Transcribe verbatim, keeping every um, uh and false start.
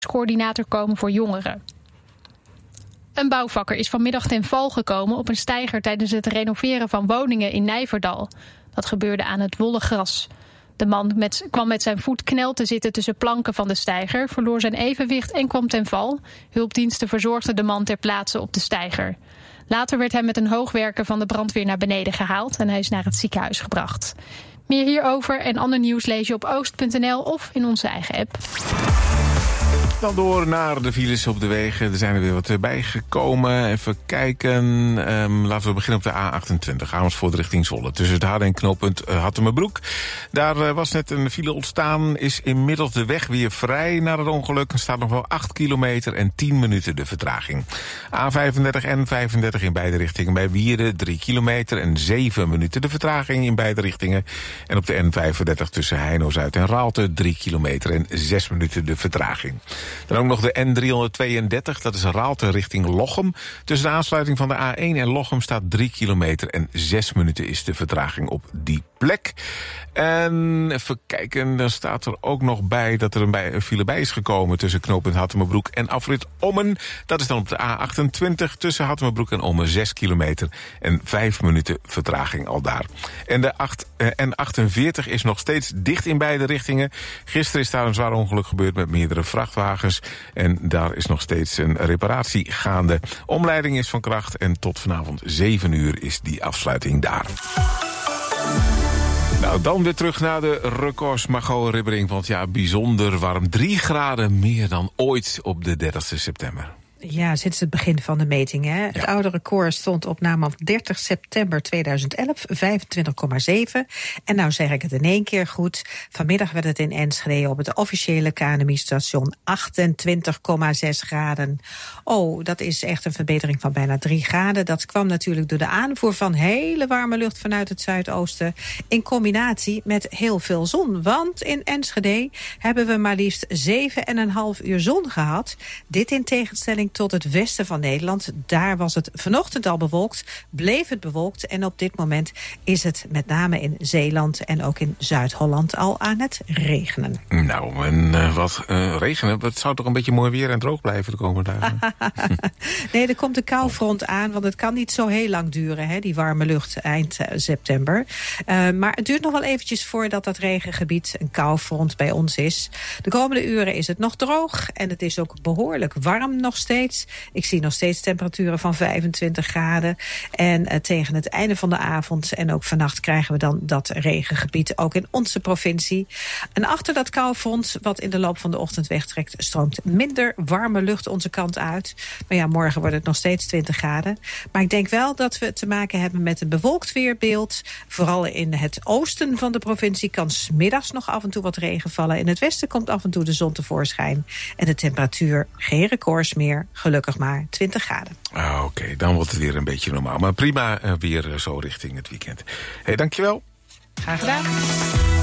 coördinator komen voor jongeren. Een bouwvakker is vanmiddag ten val gekomen op een steiger tijdens het renoveren van woningen in Nijverdal. Dat gebeurde aan het wolle gras. De man met, kwam met zijn voet knel te zitten tussen planken van de steiger, verloor zijn evenwicht en kwam ten val. Hulpdiensten verzorgden de man ter plaatse op de steiger. Later werd hij met een hoogwerker van de brandweer naar beneden gehaald en hij is naar het ziekenhuis gebracht. Meer hierover en ander nieuws lees je op oost punt n l of in onze eigen app. Dan door naar de files op de wegen. Er zijn er weer wat bijgekomen. Even kijken. Um, laten we beginnen op de A achtentwintig. Amersfoort richting Zwolle. Tussen het Harde en knooppunt uh, Hattemerbroek. Daar uh, was net een file ontstaan. Is inmiddels de weg weer vrij na het ongeluk. Er staat nog wel acht kilometer en tien minuten de vertraging. A vijfendertig en vijfendertig in beide richtingen. Bij Wierden drie kilometer en zeven minuten de vertraging in beide richtingen. En op de N vijfendertig tussen Heino-Zuid en Raalte drie kilometer en zes minuten de vertraging. Dan ook nog de N driehonderdtweeëndertig, dat is Raalte richting Lochem. Tussen de aansluiting van de A één en Lochem staat drie kilometer en zes minuten is de vertraging op die plek. En even kijken, dan staat er ook nog bij dat er een, bij, een file bij is gekomen tussen knooppunt Hattemerbroek en afrit Ommen. Dat is dan op de A achtentwintig tussen Hattemerbroek en Ommen zes kilometer en vijf minuten vertraging al daar. En de acht, eh, N achtenveertig is nog steeds dicht in beide richtingen. Gisteren is daar een zwaar ongeluk gebeurd met meerdere vrachtwagens en daar is nog steeds een reparatie gaande. Omleiding is van kracht en tot vanavond zeven uur is die afsluiting daar. Nou, dan weer terug naar de records. Margot Ribbering, want ja, bijzonder warm. Drie graden meer dan ooit op de dertigste september. Ja, sinds het begin van de meting. Hè. Het ja. oude record stond op namelijk dertig september tweeduizend elf, vijfentwintig komma zeven. En nou zeg ik het in één keer goed. Vanmiddag werd het in Enschede op het officiële K N M I-station achtentwintig komma zes graden. Oh, dat is echt een verbetering van bijna drie graden. Dat kwam natuurlijk door de aanvoer van hele warme lucht vanuit het zuidoosten, in combinatie met heel veel zon. Want in Enschede hebben we maar liefst zeven en een half uur zon gehad. Dit in tegenstelling tot het westen van Nederland. Daar was het vanochtend al bewolkt, bleef het bewolkt en op dit moment is het met name in Zeeland en ook in Zuid-Holland al aan het regenen. Nou, en uh, wat uh, regenen? Het zou toch een beetje mooi weer en droog blijven de komende dagen? Nee, er komt een koufront aan, want het kan niet zo heel lang duren, hè, die warme lucht eind uh, september. Uh, maar het duurt nog wel eventjes voordat dat regengebied een koufront bij ons is. De komende uren is het nog droog en het is ook behoorlijk warm nog steeds. Ik zie nog steeds temperaturen van vijfentwintig graden. En uh, tegen het einde van de avond en ook vannacht krijgen we dan dat regengebied ook in onze provincie. En achter dat koufront wat in de loop van de ochtend wegtrekt, stroomt minder warme lucht onze kant uit. Maar ja, morgen wordt het nog steeds twintig graden. Maar ik denk wel dat we te maken hebben met een bewolkt weerbeeld. Vooral in het oosten van de provincie kan 's middags nog af en toe wat regen vallen. In het westen komt af en toe de zon tevoorschijn. En de temperatuur geen records meer. Gelukkig maar twintig graden. Ah, Oké, okay, dan wordt het weer een beetje normaal. Maar prima, uh, weer uh, zo richting het weekend. Hé, hey, dankjewel. Graag gedaan.